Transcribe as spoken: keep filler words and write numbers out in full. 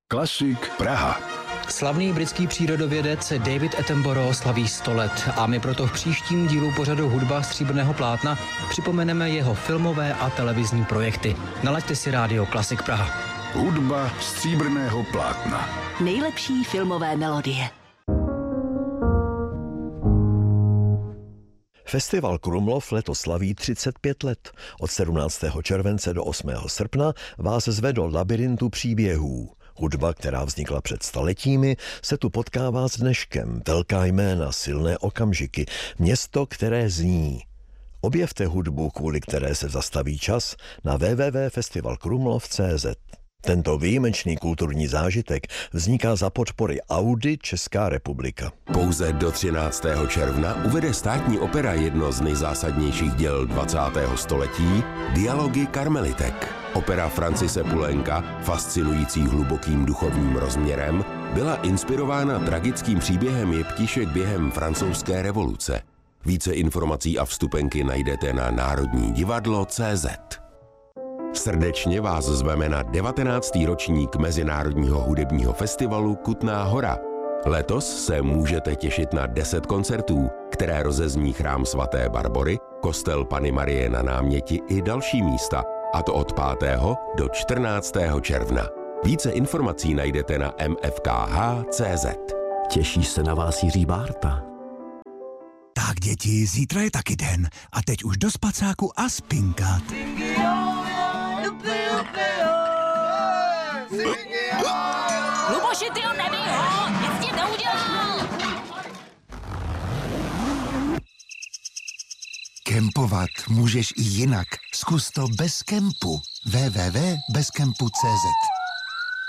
Klasik Praha. Slavný britský přírodovědec David Attenborough slaví sto let a my proto v příštím dílu pořadu Hudba stříbrného plátna připomeneme jeho filmové a televizní projekty. Nalaďte si rádio Klasik Praha. Hudba stříbrného plátna. Nejlepší filmové melodie. Festival Krumlov letos slaví třicet pět let. Od sedmnáctého července do osmého srpna vás zve do labirintu příběhů. Hudba, která vznikla před staletími, se tu potkává s dneškem. Velká jména, silné okamžiky, město, které zní. Objevte hudbu, kvůli které se zastaví čas, na w w w tečka festival krumlov tečka c z. Tento výjimečný kulturní zážitek vzniká za podpory Audi Česká republika. Pouze do třináctého června uvede Státní opera jedno z nejzásadnějších děl dvacátého století, Dialogy karmelitek. Opera Francise Poulenca, fascinující hlubokým duchovním rozměrem, byla inspirována tragickým příběhem jeptišek během francouzské revoluce. Více informací a vstupenky najdete na národní divadlo tečka cé zet. Srdečně vás zveme na devatenáctý ročník Mezinárodního hudebního festivalu Kutná Hora. Letos se můžete těšit na deset koncertů, které rozezní chrám svaté Barbory, kostel Panny Marie na Náměti i další místa, a to od pátého do čtrnáctého června. Více informací najdete na m f k h tečka c z. Těší se na vás Jiří Bárta. Tak děti, zítra je taky den a teď už do spacáku a spinkat. Luboši, ty ho nebij ho, nic ti neudělal. Kempovat můžeš i jinak. Zkus to bez kempu. w w w tečka bez kempu tečka c z.